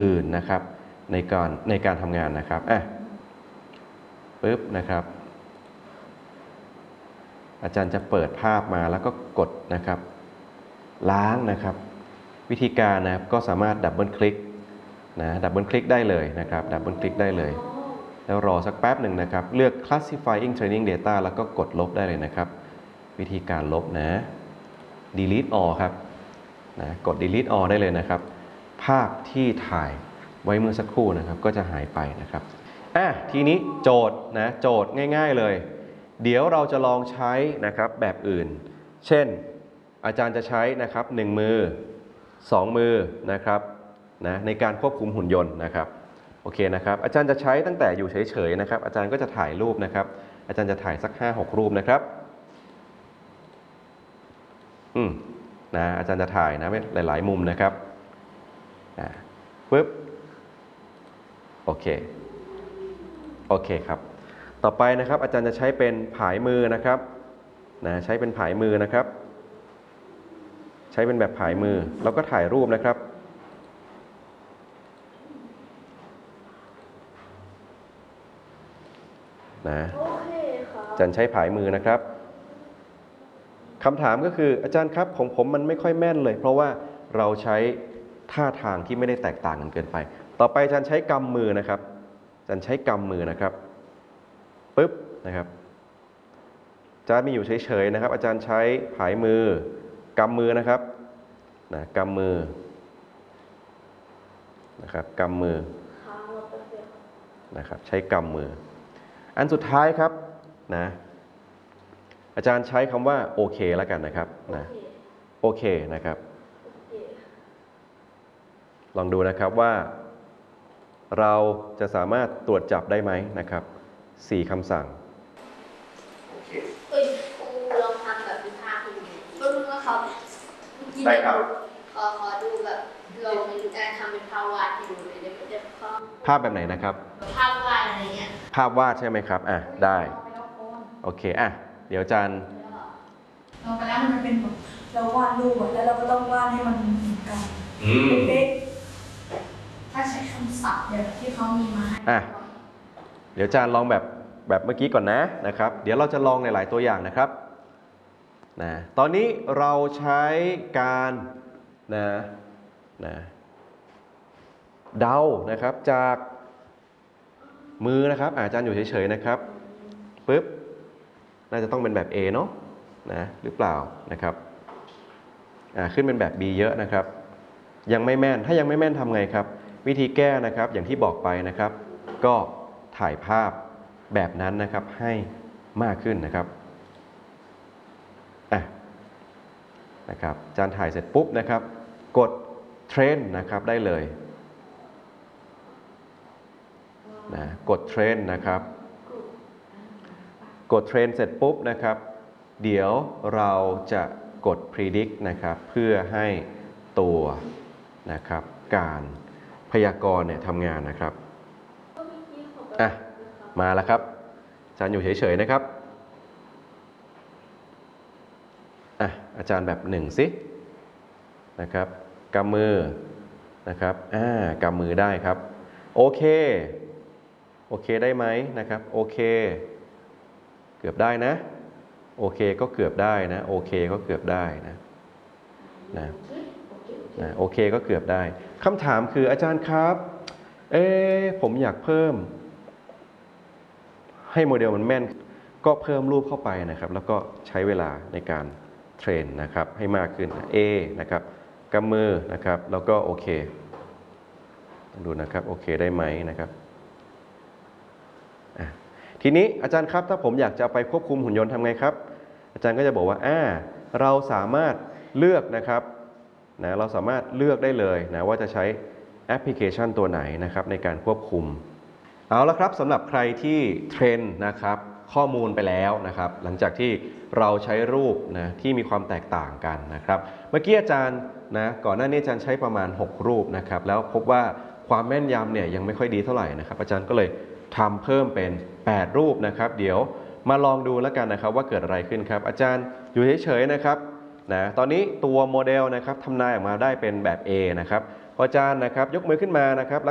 อื่นนะครับในการทำงานนะครับปึ๊บนะครับอาจารย์จะเปิดภาพมาแล้วก็กดนะครับล้างนะครับวิธีการนะครับก็สามารถดับเบิลคลิกดับเบิลคลิกได้เลยนะครับดับเบิลคลิกได้เลยแล้วรอสักแป๊บหนึ่งนะครับเลือก classifying training data แล้วก็กดลบได้เลยนะครับวิธีการลบนะ delete all ครับกด delete all ได้เลยนะครับภาพที่ถ่ายไว้เมื่อสักครู่นะครับก็จะหายไปนะครับทีนี้โจทย์โจทย์ง่ายๆเลยเดี๋ยวเราจะลองใช้นะครับแบบอื่นเช่นอาจารย์จะใช้นะครับ1มือ2มือนะครับในการควบคุมหุ่นยนต์นะครับโอเคนะครับอาจารย์จะใช้ตั้งแต่อยู่เฉยๆนะครับอาจารย์ก็จะถ่ายรูปนะครับอาจารย์จะถ่ายสัก 5-6 รูปนะครับอาจารย์จะถ่ายหลายๆมุมนะครับปึ๊บโอเคครับต่อไปนะครับอาจารย์จะใช้เป็นผายมือนะครับใช้เป็นผายมือนะครับใช้เป็นแบบผายมือแล้วก็ถ่ายรูปนะครับอาจารย์ใช้ผายมือนะครับคำถามก็คืออาจารย์ครับของผมมันไม่ค่อยแม่นเลยเพราะว่าเราใช้ท่าทางที่ไม่ได้แตกต่างกันเกินไปต่อไปอาจารย์ใช้กำมือนะครับอาจารย์ใช้กำมือนะครับปึ๊บนะครับอาจารย์มีอยู่เฉยๆนะครับอาจารย์ใช้ผายมือกำมือนะครับกำมือนะครับกำมือนะครับใช้กำมืออันสุดท้ายครับอาจารย์ใช้คำว่าโอเคแล้วกันนะครับโอเคนะครับลองดูนะครับว่าเราจะสามารถตรวจจับได้ไหมนะครับ4คำสั่งลองทำแบบภาพดูก็รู้ว่าเขาได้ครับขอดูแบบลองการทำเป็นภาพวาดให้ดูเลยได้ภาพแบบไหนนะครับภาพวาดอะไรเงี้ยภาพวาดใช่ไหมครับได้โอเคเดี๋ยวอาจารย์ลองไปแล้วมันเป็นแบบเราวาดรูปแล้วเราก็ต้องวาดให้มันเหมือนกันเป๊ะถ้าใช้คำศัพท์แบบที่เขามีมาให้เดี๋ยวอาจารย์ลองแบบเมื่อกี้ก่อนนะครับเดี๋ยวเราจะลองในหลายตัวอย่างนะครับตอนนี้เราใช้การเดานะครับจากมือนะครับอาจารย์อยู่เฉยๆนะครับปึ๊บน่าจะต้องเป็นแบบ A เนาะหรือเปล่านะครับขึ้นเป็นแบบ B เยอะนะครับยังไม่แม่นถ้ายังไม่แม่นทำไงครับวิธีแก้นะครับอย่างที่บอกไปนะครับก็ถ่ายภาพแบบนั้นนะครับให้มากขึ้นนะครับอาจารย์ถ่ายเสร็จปุ๊บนะครับกดเทรนนะครับได้เลยกดเทรนนะครับกดเทรนเสร็จปุ๊บนะครับเดี๋ยวเราจะกด predict นะครับเพื่อให้ตัวนะครับการพยากรณ์ทำงานนะครับมาแล้วครับอาจารย์อยู่เฉยๆนะครับอาจารย์แบบ1สินะครับกำมือนะครับกำมือได้ครับโอเคได้ไหมนะครับโอเคเกือบได้นะโอเคก็เกือบได้นะโอเคก็เกือบได้นะโอเคก็เกือบได้คำถามคืออาจารย์ครับผมอยากเพิ่มให้โมเดลมันแม่นก็เพิ่มรูปเข้าไปนะครับแล้วก็ใช้เวลาในการเทรนนะครับให้มากขึ้นนะครับกำมือนะครับแล้วก็โอเคดูนะครับโอเคได้ไหมนะครับทีนี้อาจารย์ครับถ้าผมอยากจะไปควบคุมหุ่นยนต์ทำไงครับอาจารย์ก็จะบอกว่าเราสามารถเลือกนะครับเราสามารถเลือกได้เลยว่าจะใช้แอปพลิเคชันตัวไหนนะครับในการควบคุมเอาละครับสำหรับใครที่เทรนนะครับข้อมูลไปแล้วนะครับหลังจากที่เราใช้รูปที่มีความแตกต่างกันนะครับเมื่อกี้อาจารย์ก่อนหน้านี้อาจารย์ใช้ประมาณ6รูปนะครับแล้วพบว่าความแม่นยำเนี่ยยังไม่ค่อยดีเท่าไหร่นะครับอาจารย์ก็เลยทำเพิ่มเป็น8รูปนะครับเดี๋ยวมาลองดูแล้วกันนะครับว่าเกิดอะไรขึ้นครับอาจารย์อยู่เฉยๆนะครับตอนนี้ตัวโมเดลนะครับทำนายออกมาได้เป็นแบบ A นะครับพพออาจารย์นะครับยกมือขึ้นมานะครับ